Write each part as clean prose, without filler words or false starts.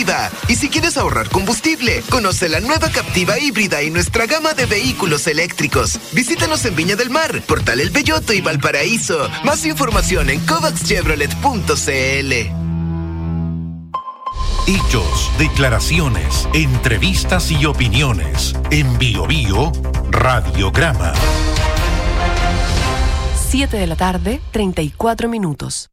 Captiva. Y si quieres ahorrar combustible, conoce la nueva Captiva híbrida y nuestra gama de vehículos eléctricos. Visítanos en Viña del Mar, Portal El Belloto y Valparaíso. Más información en covaxchevrolet.cl. Hechos, declaraciones, entrevistas y opiniones. En Bio Bio, Radiograma. 7 de la tarde, 34 minutos.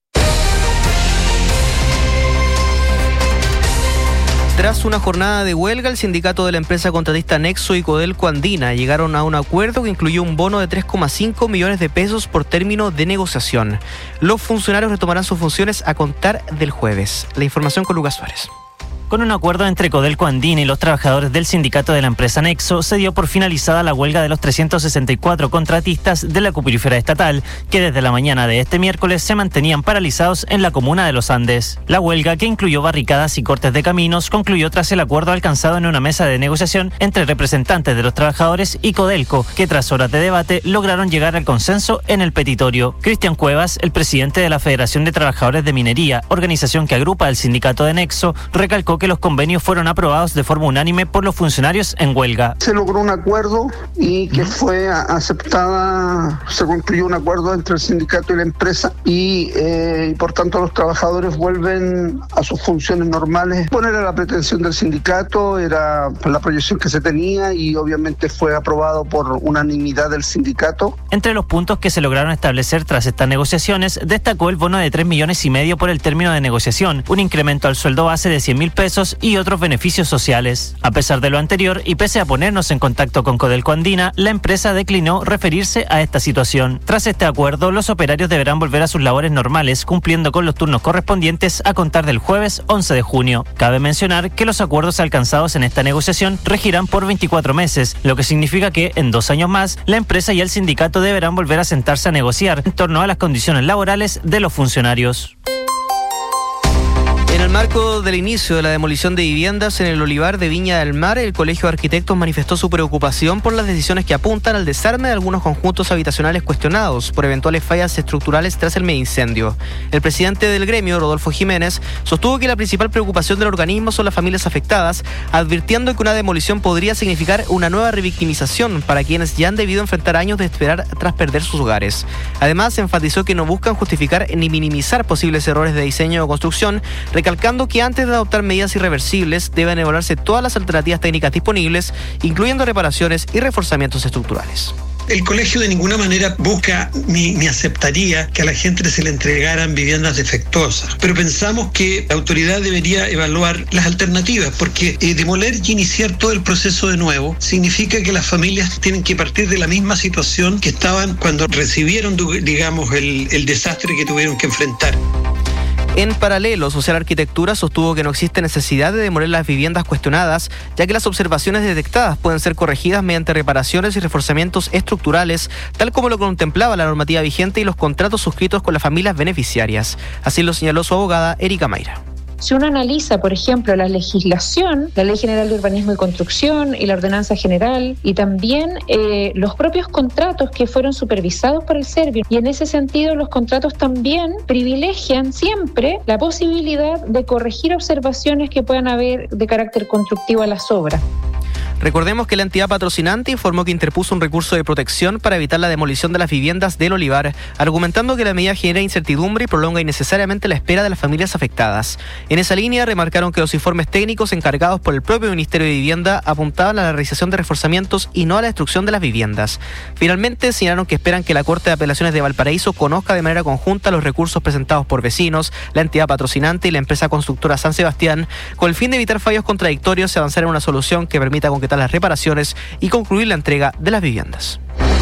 Tras una jornada de huelga, el sindicato de la empresa contratista Nexo y Codelco Andina llegaron a un acuerdo que incluyó un bono de 3,5 millones de pesos por término de negociación. Los funcionarios retomarán sus funciones a contar del jueves. La información con Lucas Suárez. Con un acuerdo entre Codelco Andina y los trabajadores del sindicato de la empresa Nexo, se dio por finalizada la huelga de los 364 contratistas de la acuífera estatal, que desde la mañana de este miércoles se mantenían paralizados en la comuna de Los Andes. La huelga, que incluyó barricadas y cortes de caminos, concluyó tras el acuerdo alcanzado en una mesa de negociación entre representantes de los trabajadores y Codelco, que tras horas de debate lograron llegar al consenso en el petitorio. Cristian Cuevas, el presidente de la Federación de Trabajadores de Minería, organización que agrupa al sindicato de Nexo, recalcó que los convenios fueron aprobados de forma unánime por los funcionarios en huelga. Se logró un acuerdo y que fue aceptada, se concluyó un acuerdo entre el sindicato y la empresa y por tanto los trabajadores vuelven a sus funciones normales. Bueno, era la pretensión del sindicato, era la proyección que se tenía y obviamente fue aprobado por unanimidad del sindicato. Entre los puntos que se lograron establecer tras estas negociaciones, destacó el bono de 3,5 millones por el término de negociación, un incremento al sueldo base de 100.000 pesos y otros beneficios sociales. A pesar de lo anterior y pese a ponernos en contacto con Codelco Andina, la empresa declinó referirse a esta situación. Tras este acuerdo, los operarios deberán volver a sus labores normales, cumpliendo con los turnos correspondientes a contar del jueves 11 de junio. Cabe mencionar que los acuerdos alcanzados en esta negociación regirán por 24 meses, lo que significa que en 2 años más, la empresa y el sindicato deberán volver a sentarse a negociar en torno a las condiciones laborales de los funcionarios. En el marco del inicio de la demolición de viviendas en el Olivar de Viña del Mar, el Colegio de Arquitectos manifestó su preocupación por las decisiones que apuntan al desarme de algunos conjuntos habitacionales cuestionados por eventuales fallas estructurales tras el megaincendio. El presidente del gremio, Rodolfo Jiménez, sostuvo que la principal preocupación del organismo son las familias afectadas, advirtiendo que una demolición podría significar una nueva revictimización para quienes ya han debido enfrentar años de esperar tras perder sus hogares. Además, enfatizó que no buscan justificar ni minimizar posibles errores de diseño o construcción, recalcando que antes de adoptar medidas irreversibles deben evaluarse todas las alternativas técnicas disponibles, incluyendo reparaciones y reforzamientos estructurales. El colegio de ninguna manera busca ni aceptaría que a la gente se le entregaran viviendas defectuosas, pero pensamos que la autoridad debería evaluar las alternativas, porque demoler y iniciar todo el proceso de nuevo significa que las familias tienen que partir de la misma situación que estaban cuando recibieron, digamos, el desastre que tuvieron que enfrentar. En paralelo, Social Arquitectura sostuvo que no existe necesidad de demoler las viviendas cuestionadas, ya que las observaciones detectadas pueden ser corregidas mediante reparaciones y reforzamientos estructurales, tal como lo contemplaba la normativa vigente y los contratos suscritos con las familias beneficiarias. Así lo señaló su abogada Erika Mayra. Si uno analiza, por ejemplo, la legislación, la Ley General de Urbanismo y Construcción y la Ordenanza General, y también los propios contratos que fueron supervisados por el Servio, y en ese sentido los contratos también privilegian siempre la posibilidad de corregir observaciones que puedan haber de carácter constructivo a las obras. Recordemos que la entidad patrocinante informó que interpuso un recurso de protección para evitar la demolición de las viviendas del Olivar, argumentando que la medida genera incertidumbre y prolonga innecesariamente la espera de las familias afectadas. En esa línea, remarcaron que los informes técnicos encargados por el propio Ministerio de Vivienda apuntaban a la realización de reforzamientos y no a la destrucción de las viviendas. Finalmente, señalaron que esperan que la Corte de Apelaciones de Valparaíso conozca de manera conjunta los recursos presentados por vecinos, la entidad patrocinante y la empresa constructora San Sebastián, con el fin de evitar fallos contradictorios y avanzar en una solución que permita concretar las reparaciones y concluir la entrega de las viviendas.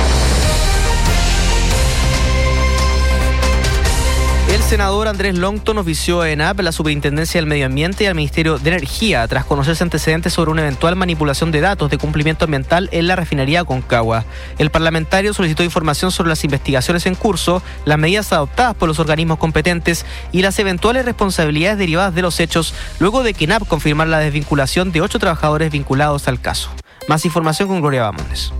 El senador Andrés Longton ofició a ENAP, la Superintendencia del Medio Ambiente y al Ministerio de Energía tras conocerse antecedentes sobre una eventual manipulación de datos de cumplimiento ambiental en la refinería Aconcagua. El parlamentario solicitó información sobre las investigaciones en curso, las medidas adoptadas por los organismos competentes y las eventuales responsabilidades derivadas de los hechos, luego de que ENAP confirmara la desvinculación de 8 trabajadores vinculados al caso. Más información con Gloria Bamondes.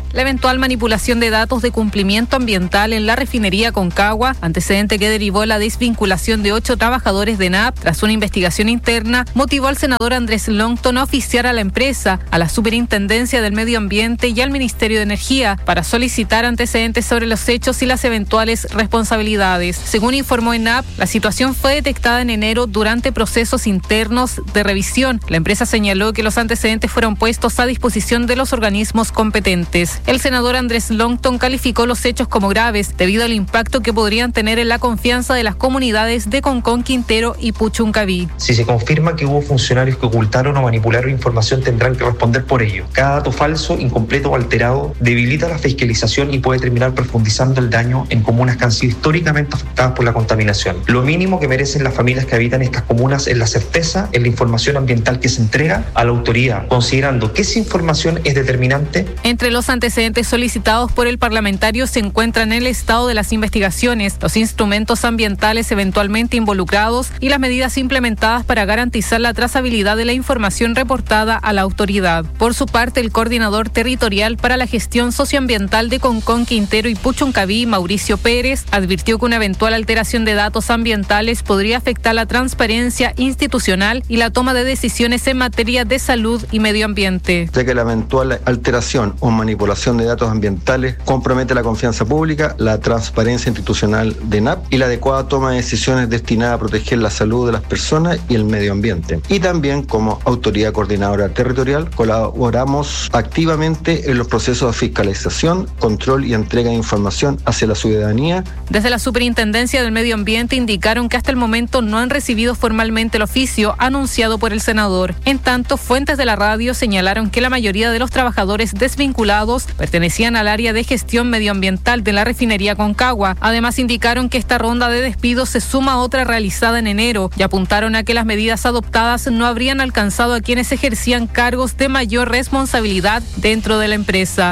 la eventual manipulación de datos de cumplimiento ambiental en la refinería Concagua, antecedente que derivó la desvinculación de 8 trabajadores de ENAP tras una investigación interna, motivó al senador Andrés Longton a oficiar a la empresa, a la Superintendencia del Medio Ambiente y al Ministerio de Energía para solicitar antecedentes sobre los hechos y las eventuales responsabilidades. Según informó ENAP, la situación fue detectada en enero durante procesos internos de revisión. La empresa señaló que los antecedentes fueron puestos a disposición de los organismos competentes. El senador Andrés Longton calificó los hechos como graves debido al impacto que podrían tener en la confianza de las comunidades de Concón, Quintero y Puchuncaví. Si se confirma que hubo funcionarios que ocultaron o manipularon información, tendrán que responder por ello. Cada dato falso, incompleto o alterado debilita la fiscalización y puede terminar profundizando el daño en comunas que han sido históricamente afectadas por la contaminación. Lo mínimo que merecen las familias que habitan estas comunas es la certeza en la información ambiental que se entrega a la autoridad, considerando que esa información es determinante. Entre los antecedentes solicitados por el parlamentario se encuentran el estado de las investigaciones, los instrumentos ambientales eventualmente involucrados y las medidas implementadas para garantizar la trazabilidad de la información reportada a la autoridad. Por su parte, el coordinador territorial para la gestión socioambiental de Concón, Quintero y Puchuncaví, Mauricio Pérez, advirtió que una eventual alteración de datos ambientales podría afectar la transparencia institucional y la toma de decisiones en materia de salud y medio ambiente. Ya que la eventual alteración o manipulación de datos ambientales compromete la confianza pública, la transparencia institucional de ENAP y la adecuada toma de decisiones destinada a proteger la salud de las personas y el medio ambiente. Y también, como autoridad coordinadora territorial, colaboramos activamente en los procesos de fiscalización, control y entrega de información hacia la ciudadanía. Desde la Superintendencia del Medio Ambiente indicaron que hasta el momento no han recibido formalmente el oficio anunciado por el senador. En tanto, fuentes de la radio señalaron que la mayoría de los trabajadores desvinculados pertenecían al área de gestión medioambiental de la refinería Concagua. Además, indicaron que esta ronda de despidos se suma a otra realizada en enero y apuntaron a que las medidas adoptadas no habrían alcanzado a quienes ejercían cargos de mayor responsabilidad dentro de la empresa.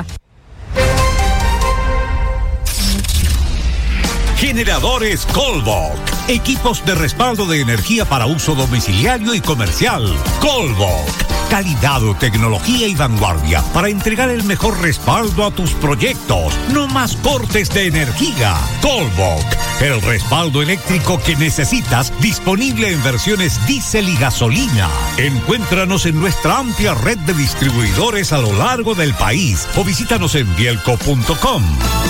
Generadores Colbok. Equipos de respaldo de energía para uso domiciliario y comercial. Colbok. Calidad, tecnología y vanguardia para entregar el mejor respaldo a tus proyectos. No más cortes de energía. Colbok. El respaldo eléctrico que necesitas, disponible en versiones diésel y gasolina. Encuéntranos en nuestra amplia red de distribuidores a lo largo del país o visítanos en bielco.com.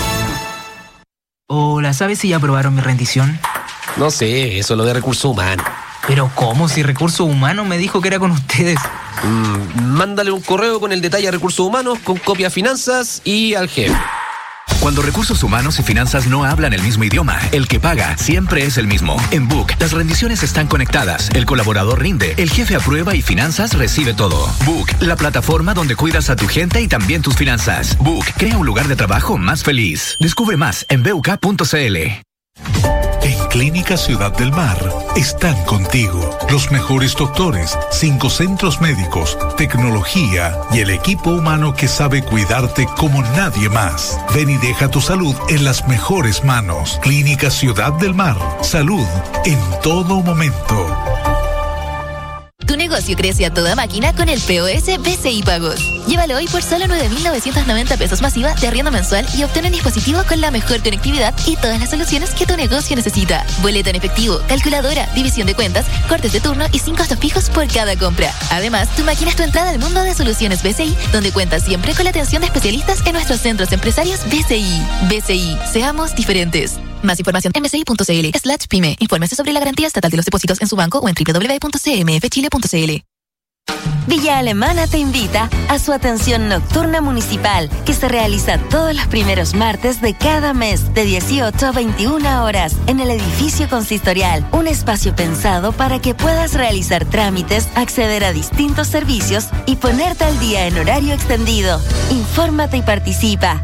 Hola, ¿sabes si ya aprobaron mi rendición? No sé, eso es lo de recursos humanos. ¿Pero cómo? Si recursos humanos me dijo que era con ustedes. Mándale un correo con el detalle a recursos humanos, con copia a finanzas y al jefe. Cuando recursos humanos y finanzas no hablan el mismo idioma, el que paga siempre es el mismo. En Book, las rendiciones están conectadas, el colaborador rinde, el jefe aprueba y finanzas recibe todo. Book, la plataforma donde cuidas a tu gente y también tus finanzas. Book, crea un lugar de trabajo más feliz. Descubre más en BUK.cl. En Clínica Ciudad del Mar están contigo los mejores doctores, 5 centros médicos, tecnología y el equipo humano que sabe cuidarte como nadie más. Ven y deja tu salud en las mejores manos. Clínica Ciudad del Mar. Salud en todo momento. Tu negocio crece a toda máquina con el POS BCI Pagos. Llévalo hoy por solo 9.990 pesos masiva de arriendo mensual y obtén un dispositivo con la mejor conectividad y todas las soluciones que tu negocio necesita. Boleta en efectivo, calculadora, división de cuentas, cortes de turno y 5 costos fijos por cada compra. Además, tu máquina es tu entrada al mundo de soluciones BCI, donde cuentas siempre con la atención de especialistas en nuestros centros empresarios BCI. BCI, seamos diferentes. Más información en bci.cl/pyme. Infórmese sobre la garantía estatal de los depósitos en su banco o en www.cmfchile.cl. Villa Alemana te invita a su atención nocturna municipal, que se realiza todos los primeros martes de cada mes, de 18 a 21 horas, en el edificio consistorial. Un espacio pensado para que puedas realizar trámites, acceder a distintos servicios y ponerte al día en horario extendido. Infórmate y participa.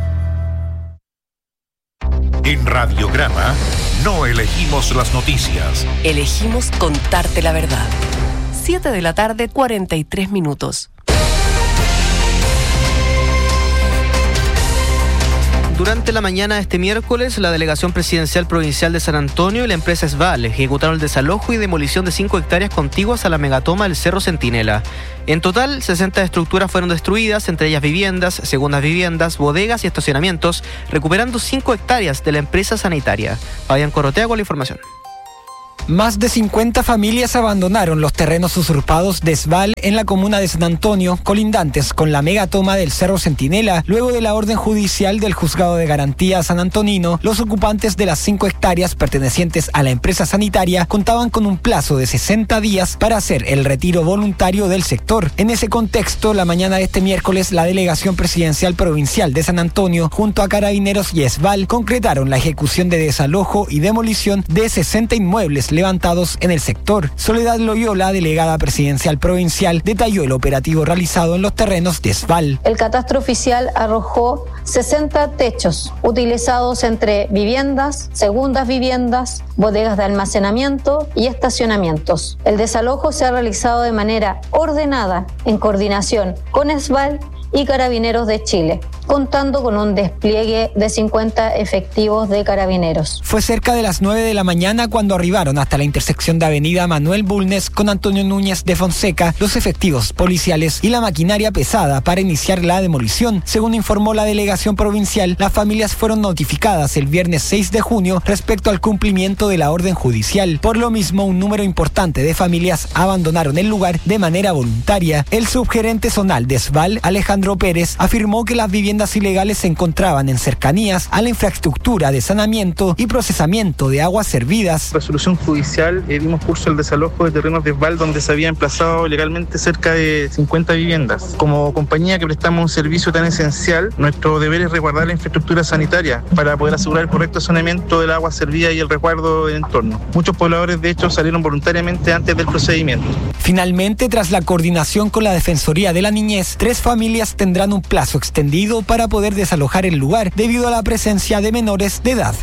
En Radiograma no elegimos las noticias. Elegimos contarte la verdad. 7 de la tarde, 43 minutos. Durante la mañana de este miércoles, la Delegación Presidencial Provincial de San Antonio y la empresa Esval ejecutaron el desalojo y demolición de 5 hectáreas contiguas a la megatoma del Cerro Centinela. En total, 60 estructuras fueron destruidas, entre ellas viviendas, segundas viviendas, bodegas y estacionamientos, recuperando 5 hectáreas de la empresa sanitaria. Fabián Corotea con la información. Más de 50 familias abandonaron los terrenos usurpados de Esval en la comuna de San Antonio, colindantes con la megatoma del Cerro Centinela. Luego de la orden judicial del Juzgado de Garantía San Antonino, los ocupantes de las 5 hectáreas pertenecientes a la empresa sanitaria contaban con un plazo de 60 días para hacer el retiro voluntario del sector. En ese contexto, la mañana de este miércoles, la Delegación Presidencial Provincial de San Antonio, junto a Carabineros y Esval, concretaron la ejecución de desalojo y demolición de 60 inmuebles levantados en el sector. Soledad Loyola, delegada presidencial provincial, detalló el operativo realizado en los terrenos de Esval. El catastro oficial arrojó 60 techos utilizados entre viviendas, segundas viviendas, bodegas de almacenamiento y estacionamientos. El desalojo se ha realizado de manera ordenada en coordinación con Esval y Carabineros de Chile, contando con un despliegue de 50 efectivos de carabineros. Fue cerca de las 9 de la mañana cuando arribaron hasta la intersección de avenida Manuel Bulnes con Antonio Núñez de Fonseca los efectivos policiales y la maquinaria pesada para iniciar la demolición. Según informó la delegación provincial, las familias fueron notificadas el viernes 6 de junio respecto al cumplimiento de la orden judicial. Por lo mismo, un número importante de familias abandonaron el lugar de manera voluntaria. El subgerente zonal de Esval, Alejandro Pérez, afirmó que las viviendas ilegales se encontraban en cercanías a la infraestructura de saneamiento y procesamiento de aguas servidas. Resolución judicial, dimos curso al desalojo de terrenos de Esval donde se había emplazado legalmente cerca de 50 viviendas. Como compañía que prestamos un servicio tan esencial, nuestro deber es resguardar la infraestructura sanitaria para poder asegurar el correcto saneamiento del agua servida y el resguardo del entorno. Muchos pobladores, de hecho, salieron voluntariamente antes del procedimiento. Finalmente, tras la coordinación con la Defensoría de la Niñez, 3 familias tendrán un plazo extendido para poder desalojar el lugar debido a la presencia de menores de edad.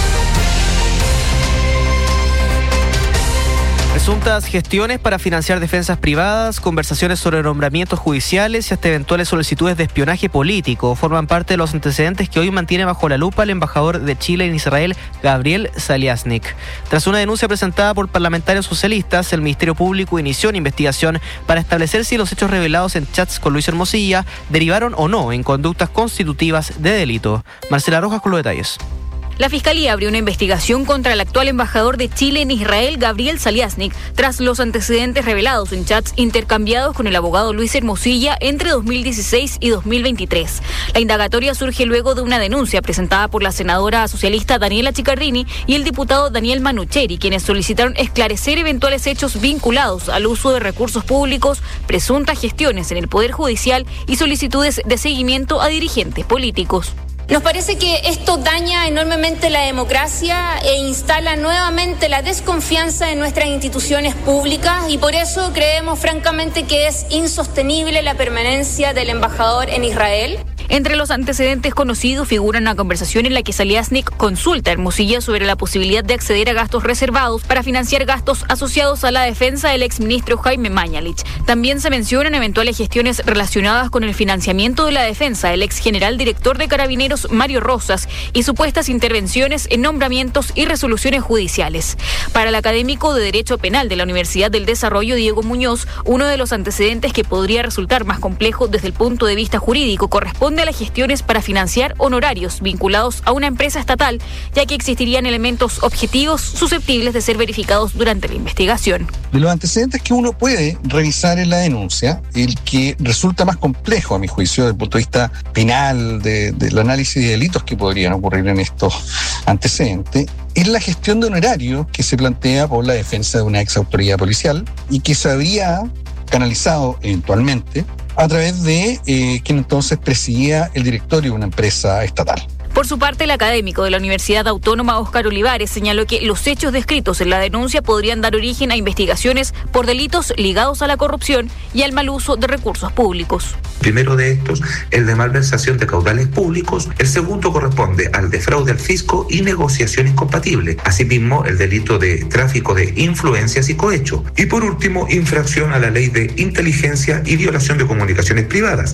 Presuntas gestiones para financiar defensas privadas, conversaciones sobre nombramientos judiciales y hasta eventuales solicitudes de espionaje político forman parte de los antecedentes que hoy mantiene bajo la lupa el embajador de Chile en Israel, Gabriel Saliasnik. Tras una denuncia presentada por parlamentarios socialistas, el Ministerio Público inició una investigación para establecer si los hechos revelados en chats con Luis Hermosilla derivaron o no en conductas constitutivas de delito. Marcela Rojas con los detalles. La Fiscalía abrió una investigación contra el actual embajador de Chile en Israel, Gabriel Saliasnik, tras los antecedentes revelados en chats intercambiados con el abogado Luis Hermosilla entre 2016 y 2023. La indagatoria surge luego de una denuncia presentada por la senadora socialista Daniela Chiccardini y el diputado Daniel Manucheri, quienes solicitaron esclarecer eventuales hechos vinculados al uso de recursos públicos, presuntas gestiones en el Poder Judicial y solicitudes de seguimiento a dirigentes políticos. Nos parece que esto daña enormemente la democracia e instala nuevamente la desconfianza en nuestras instituciones públicas y por eso creemos francamente que es insostenible la permanencia del embajador en Israel. Entre los antecedentes conocidos figura una conversación en la que Saliasnik consulta a Hermosilla sobre la posibilidad de acceder a gastos reservados para financiar gastos asociados a la defensa del exministro Jaime Mañalich. También se mencionan eventuales gestiones relacionadas con el financiamiento de la defensa del ex general director de Carabineros Mario Rosas y supuestas intervenciones en nombramientos y resoluciones judiciales. Para el académico de Derecho Penal de la Universidad del Desarrollo, Diego Muñoz, uno de los antecedentes que podría resultar más complejo desde el punto de vista jurídico corresponde a las gestiones para financiar honorarios vinculados a una empresa estatal, ya que existirían elementos objetivos susceptibles de ser verificados durante la investigación. De los antecedentes que uno puede revisar en la denuncia, el que resulta más complejo, a mi juicio, desde el punto de vista penal, del análisis de delitos que podrían ocurrir en estos antecedentes, es la gestión de honorarios que se plantea por la defensa de una ex autoridad policial y que se habría canalizado eventualmente a través de quien entonces presidía el directorio de una empresa estatal. Por su parte, el académico de la Universidad Autónoma, Óscar Olivares, señaló que los hechos descritos en la denuncia podrían dar origen a investigaciones por delitos ligados a la corrupción y al mal uso de recursos públicos. Primero de estos, el de malversación de caudales públicos. El segundo corresponde al de fraude al fisco y negociación incompatible. Asimismo, el delito de tráfico de influencias y cohecho. Y por último, infracción a la ley de inteligencia y violación de comunicaciones privadas.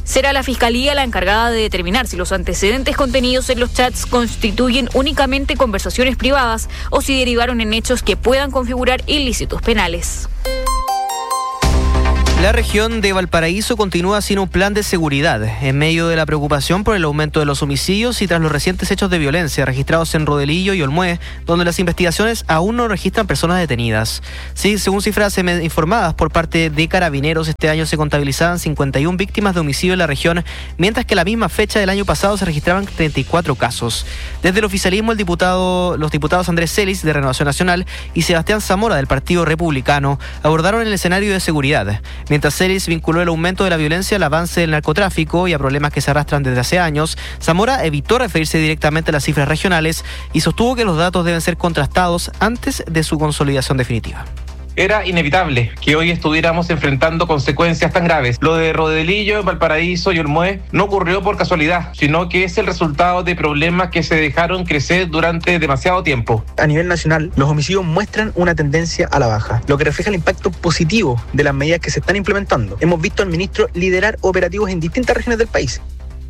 Será la Fiscalía la encargada de determinar si los antecedentes contenidos en los chats constituyen únicamente conversaciones privadas o si derivaron en hechos que puedan configurar ilícitos penales. La región de Valparaíso continúa sin un plan de seguridad, en medio de la preocupación por el aumento de los homicidios y tras los recientes hechos de violencia registrados en Rodelillo y Olmué, donde las investigaciones aún no registran personas detenidas. Sí, según cifras informadas por parte de Carabineros, este año se contabilizaban 51 víctimas de homicidio en la región, mientras que a la misma fecha del año pasado se registraban 34 casos. Desde el oficialismo, los diputados Andrés Celis, de Renovación Nacional, y Sebastián Zamora, del Partido Republicano, abordaron el escenario de seguridad. Mientras Celis vinculó el aumento de la violencia al avance del narcotráfico y a problemas que se arrastran desde hace años, Zamora evitó referirse directamente a las cifras regionales y sostuvo que los datos deben ser contrastados antes de su consolidación definitiva. Era inevitable que hoy estuviéramos enfrentando consecuencias tan graves. Lo de Rodelillo, Valparaíso y Olmué no ocurrió por casualidad, sino que es el resultado de problemas que se dejaron crecer durante demasiado tiempo. A nivel nacional, los homicidios muestran una tendencia a la baja, lo que refleja el impacto positivo de las medidas que se están implementando. Hemos visto al ministro liderar operativos en distintas regiones del país.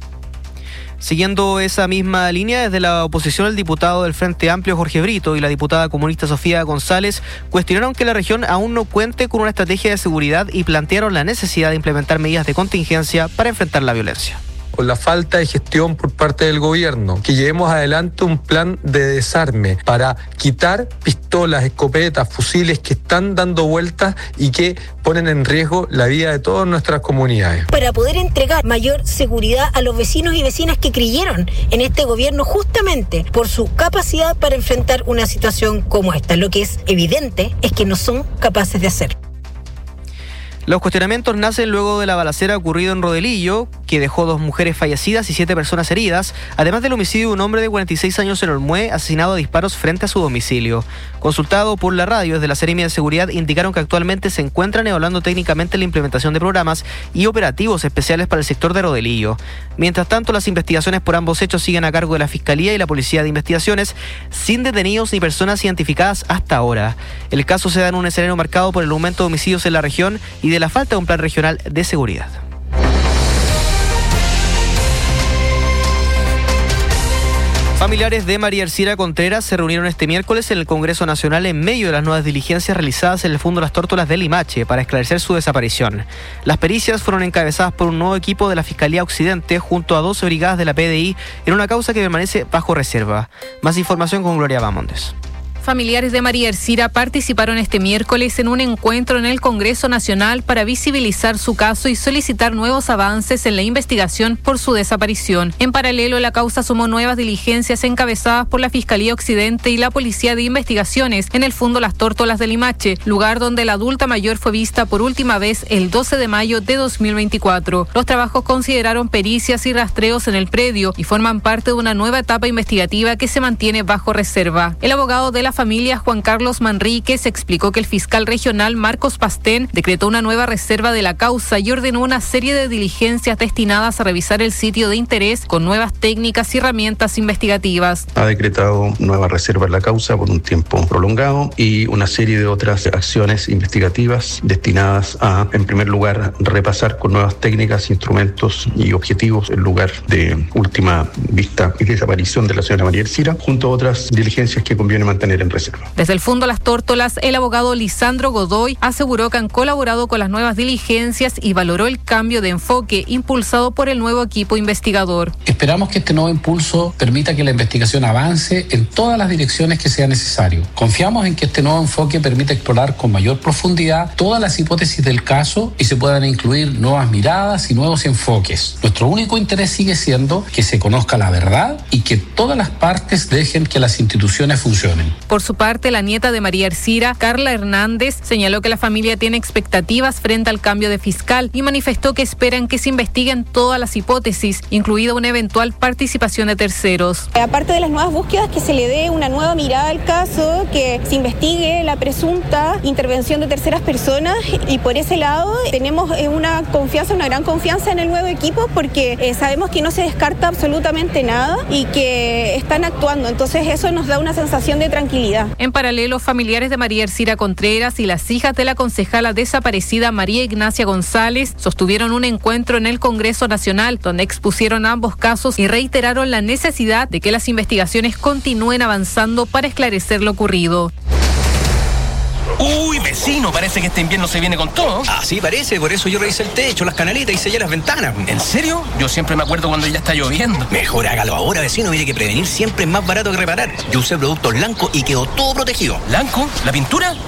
Siguiendo esa misma línea, desde la oposición, el diputado del Frente Amplio, Jorge Brito, y la diputada comunista Sofía González cuestionaron que la región aún no cuente con una estrategia de seguridad y plantearon la necesidad de implementar medidas de contingencia para enfrentar la violencia. Con la falta de gestión por parte del gobierno, que llevemos adelante un plan de desarme para quitar pistolas, escopetas, fusiles que están dando vueltas y que ponen en riesgo la vida de todas nuestras comunidades. Para poder entregar mayor seguridad a los vecinos y vecinas que creyeron en este gobierno justamente por su capacidad para enfrentar una situación como esta. Lo que es evidente es que no son capaces de hacer. Los cuestionamientos nacen luego de la balacera ocurrida en Rodelillo, que dejó 2 mujeres fallecidas y 7 personas heridas, además del homicidio de un hombre de 46 años en Olmué, asesinado a disparos frente a su domicilio. Consultado por la radio desde la Seremia de Seguridad, indicaron que actualmente se encuentran evaluando técnicamente la implementación de programas y operativos especiales para el sector de Rodelillo. Mientras tanto, las investigaciones por ambos hechos siguen a cargo de la Fiscalía y la Policía de Investigaciones, sin detenidos ni personas identificadas hasta ahora. El caso se da en un escenario marcado por el aumento de homicidios en la región y de la falta de un plan regional de seguridad. Familiares de María Ercira Contreras se reunieron este miércoles en el Congreso Nacional en medio de las nuevas diligencias realizadas en el Fondo Las Tórtolas de Limache para esclarecer su desaparición. Las pericias fueron encabezadas por un nuevo equipo de la Fiscalía Occidente junto a 12 brigadas de la PDI en una causa que permanece bajo reserva. Más información con Gloria Bamondes. Familiares de María Ercira participaron este miércoles en un encuentro en el Congreso Nacional para visibilizar su caso y solicitar nuevos avances en la investigación por su desaparición. En paralelo, la causa sumó nuevas diligencias encabezadas por la Fiscalía Occidente y la Policía de Investigaciones en el Fondo Las Tórtolas de Limache, lugar donde la adulta mayor fue vista por última vez el 12 de mayo de 2024. Los trabajos consideraron pericias y rastreos en el predio y forman parte de una nueva etapa investigativa que se mantiene bajo reserva. El abogado de la familia, Juan Carlos Manríquez, explicó que el fiscal regional Marcos Pastén decretó una nueva reserva de la causa y ordenó una serie de diligencias destinadas a revisar el sitio de interés con nuevas técnicas y herramientas investigativas. Ha decretado nueva reserva en la causa por un tiempo prolongado y una serie de otras acciones investigativas destinadas a, en primer lugar, repasar con nuevas técnicas, instrumentos y objetivos el lugar de última vista y desaparición de la señora María Ercira, junto a otras diligencias que conviene mantener en reserva. Desde el Fondo Las Tórtolas, el abogado Lisandro Godoy aseguró que han colaborado con las nuevas diligencias y valoró el cambio de enfoque impulsado por el nuevo equipo investigador. Esperamos que este nuevo impulso permita que la investigación avance en todas las direcciones que sea necesario. Confiamos en que este nuevo enfoque permita explorar con mayor profundidad todas las hipótesis del caso y se puedan incluir nuevas miradas y nuevos enfoques. Nuestro único interés sigue siendo que se conozca la verdad y que todas las partes dejen que las instituciones funcionen. Por su parte, la nieta de María Ercira, Carla Hernández, señaló que la familia tiene expectativas frente al cambio de fiscal y manifestó que esperan que se investiguen todas las hipótesis, incluida una eventual participación de terceros. Aparte de las nuevas búsquedas, que se le dé una nueva mirada al caso, que se investigue la presunta intervención de terceras personas, y por ese lado tenemos una gran confianza en el nuevo equipo, porque sabemos que no se descarta absolutamente nada y que están actuando. Entonces eso nos da una sensación de tranquilidad. vida. En paralelo, familiares de María Ercira Contreras y las hijas de la concejala desaparecida María Ignacia González sostuvieron un encuentro en el Congreso Nacional, donde expusieron ambos casos y reiteraron la necesidad de que las investigaciones continúen avanzando para esclarecer lo ocurrido. Uy, vecino, parece que este invierno se viene con todo. Ah, sí, parece, por eso yo revisé el techo, las canaletas y sellé las ventanas. ¿En serio? Yo siempre me acuerdo cuando ya está lloviendo. Mejor hágalo ahora, vecino, mire que prevenir siempre es más barato que reparar. Yo usé productos Lanco y quedó todo protegido. ¿Lanco? ¿La pintura?